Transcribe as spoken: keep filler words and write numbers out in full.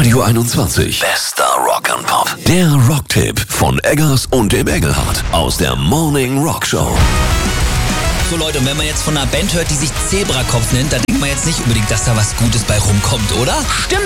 Radio einundzwanzig. Bester Rock and Pop. Der Rocktipp von Eggers und dem Engelhardt aus der Morning Rock Show. So Leute, und wenn man jetzt von einer Band hört, die sich Zebrakopf nennt, dann denkt man jetzt nicht unbedingt, dass da was Gutes bei rumkommt, oder? Stimmt